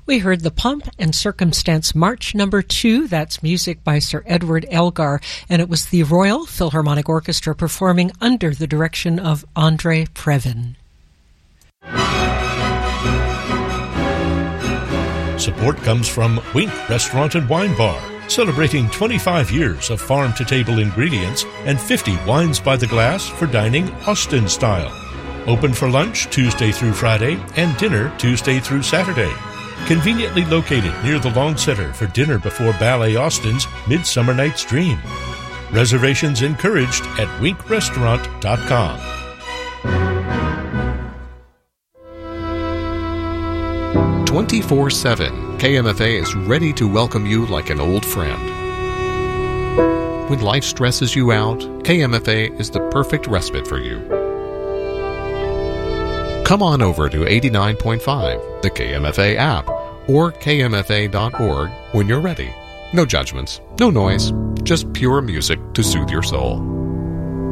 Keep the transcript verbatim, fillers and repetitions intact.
We heard the Pomp and Circumstance March Number Two. That's music by Sir Edward Elgar, and it was the Royal Philharmonic Orchestra performing under the direction of Andre Previn. Support comes from Wink Restaurant and Wine Bar, celebrating twenty-five years of farm-to-table ingredients and fifty wines by the glass for dining Austin style. Open for lunch Tuesday through Friday and dinner Tuesday through Saturday. Conveniently located near the Long Center for dinner before Ballet Austin's Midsummer Night's Dream. Reservations encouraged at wink restaurant dot com. twenty-four seven, K M F A is ready to welcome you like an old friend. When life stresses you out, K M F A is the perfect respite for you. Come on over to eighty-nine point five, the K M F A app, or K M F A dot org when you're ready. No judgments, no noise, just pure music to soothe your soul.